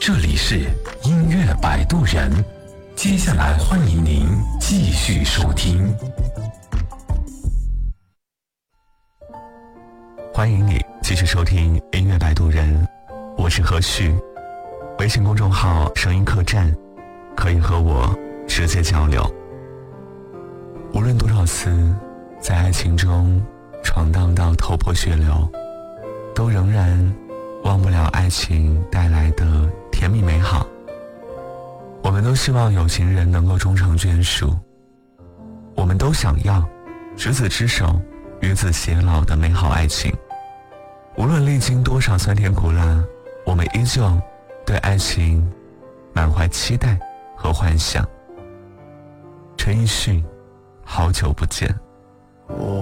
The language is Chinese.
这里是音乐摆渡人，接下来欢迎您继续收听。 欢迎你继续收听音乐摆渡人，我是何旭。微信公众号声音客栈，可以和我直接交流。无论多少次在爱情中闯荡到头破血流，都仍然忘不了爱情带来的甜蜜美好。我们都希望有情人能够终成眷属，我们都想要执子之手与子偕老的美好爱情。无论历经多少酸甜苦辣，我们依旧对爱情满怀期待和幻想。陈奕迅，好久不见。